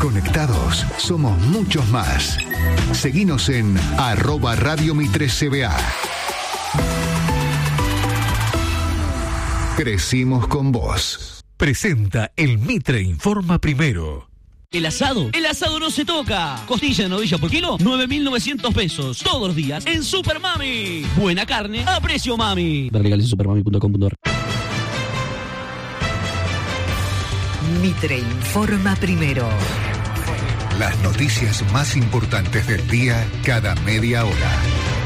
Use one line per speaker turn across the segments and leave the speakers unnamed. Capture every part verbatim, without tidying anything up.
Conectados somos muchos más. Seguinos en arroba Radio Mitre C B A. Crecimos con vos.
Presenta el Mitre Informa Primero.
El asado, el asado no se toca. Costilla de novilla por kilo, nueve mil novecientos pesos. Todos los días en Super Mami. Buena carne a precio mami. Ver legales en supermami punto com punto a r.
Mitre Informa Primero.
Las noticias más importantes del día cada media hora.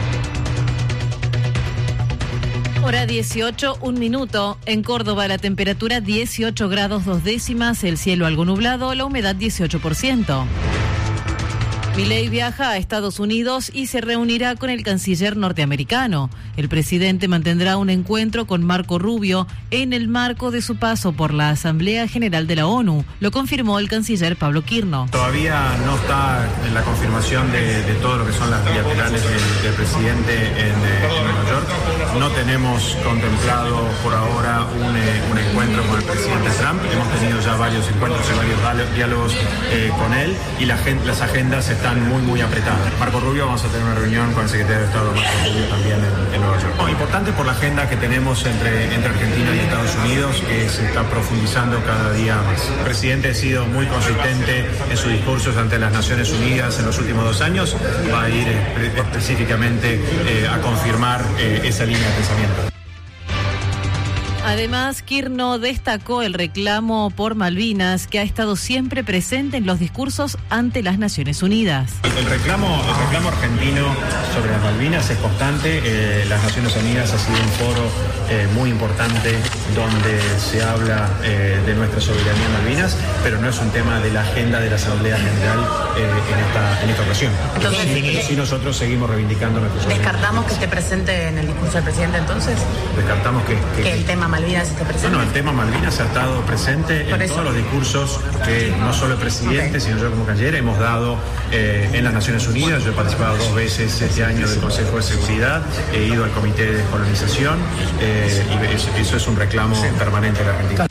Hora dieciocho, un minuto. En Córdoba la temperatura dieciocho grados dos décimas, el cielo algo nublado, la humedad dieciocho por ciento. Milei viaja a Estados Unidos y se reunirá con el canciller norteamericano. El presidente mantendrá un encuentro con Marco Rubio en el marco de su paso por la Asamblea General de la ONU. Lo confirmó el canciller Pablo Quirno.
Todavía no está en la confirmación de, de todo lo que son las bilaterales del, del presidente en, en Nueva York. No tenemos contemplado por ahora un, eh, un encuentro con el presidente Trump. Hemos tenido ya varios encuentros y varios diálogos eh, con él y la, las agendas están muy, muy apretadas. Marco Rubio, vamos a tener una reunión con el secretario de Estado, Marco Rubio, también en, en Nueva York. Oh, importante por la agenda que tenemos entre, entre Argentina y Estados Unidos, que se está profundizando cada día más. El presidente ha sido muy consistente en sus discursos ante las Naciones Unidas en los últimos dos años. Va a ir eh, específicamente eh, a confirmar eh, esa línea de pensamiento.
Además, Quirno destacó el reclamo por Malvinas, que ha estado siempre presente en los discursos ante las Naciones Unidas.
El reclamo, el reclamo argentino sobre las Malvinas es constante. Eh, las Naciones Unidas ha sido un foro eh, muy importante donde se habla eh, de nuestra soberanía en Malvinas, pero no es un tema de la agenda de la Asamblea General eh, en, esta, en esta ocasión.
Entonces,
sí, sí, nosotros seguimos reivindicando nuestra soberanía.
¿Descartamos que esté presente en el discurso del presidente entonces?
Descartamos que... Que,
que el tema Malvinas esté presente.
No, no, el tema Malvinas ha estado presente
Por
en
eso.
todos los discursos que no solo el presidente, okay. sino yo como canciller hemos dado eh, en las Naciones Unidas. Yo he participado dos veces este año del Consejo de Seguridad, he ido al Comité de Descolonización eh, y eso, eso es un reclamo permanente de la Argentina.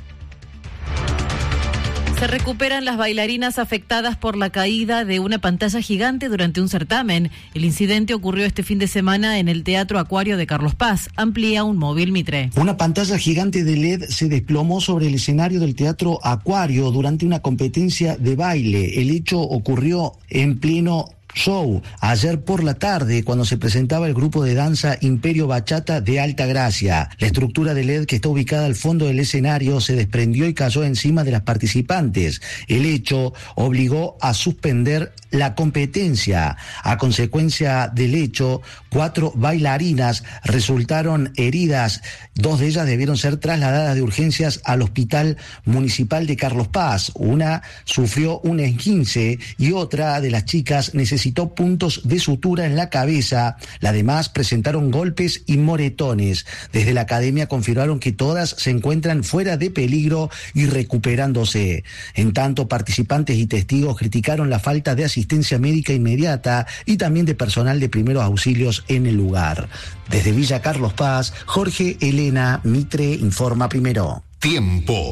Se recuperan las bailarinas afectadas por la caída de una pantalla gigante durante un certamen. El incidente ocurrió este fin de semana en el Teatro Acuario de Carlos Paz. Amplía un móvil Mitre.
Una pantalla gigante de L E D se desplomó sobre el escenario del Teatro Acuario durante una competencia de baile. El hecho ocurrió en pleno show ayer por la tarde cuando se presentaba el grupo de danza Imperio Bachata de Altagracia. La estructura de L E D que está ubicada al fondo del escenario se desprendió y cayó encima de las participantes. El hecho obligó a suspender la competencia. A consecuencia del hecho, cuatro bailarinas resultaron heridas. Dos de ellas debieron ser trasladadas de urgencias al Hospital Municipal de Carlos Paz. Una sufrió un esguince y otra de las chicas necesitó puntos de sutura en la cabeza. Las demás presentaron golpes y moretones. Desde la academia confirmaron que todas se encuentran fuera de peligro y recuperándose. En tanto, participantes y testigos criticaron la falta de asistencia médica inmediata y también de personal de primeros auxilios en el lugar. Desde Villa Carlos Paz, Jorge Elena, Mitre Informa Primero.
Tiempo.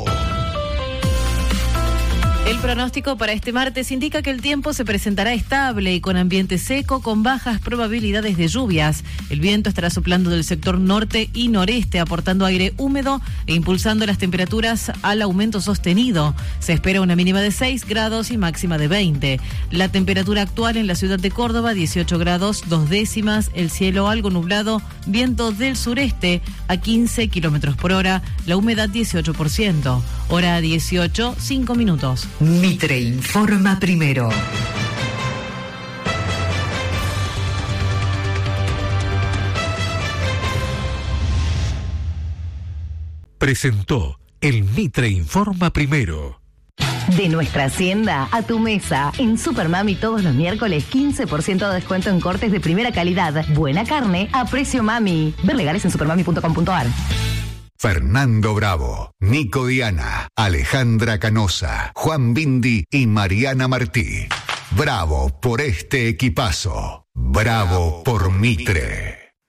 El pronóstico para este martes indica que el tiempo se presentará estable y con ambiente seco con bajas probabilidades de lluvias. El viento estará soplando del sector norte y noreste, aportando aire húmedo e impulsando las temperaturas al aumento sostenido. Se espera una mínima de seis grados y máxima de veinte. La temperatura actual en la ciudad de Córdoba, dieciocho grados, dos décimas, el cielo algo nublado, viento del sureste a quince kilómetros por hora, la humedad dieciocho por ciento. Hora dieciocho, cinco minutos.
Mitre Informa Primero.
Presentó el Mitre Informa Primero.
De nuestra hacienda a tu mesa. En Super Mami todos los miércoles quince por ciento de descuento en cortes de primera calidad. Buena carne a precio mami. Ver legales en supermami punto com punto a r.
Fernando Bravo, Nico Diana, Alejandra Canosa, Juan Bindi y Mariana Martí. Bravo por este equipazo. Bravo por Mitre.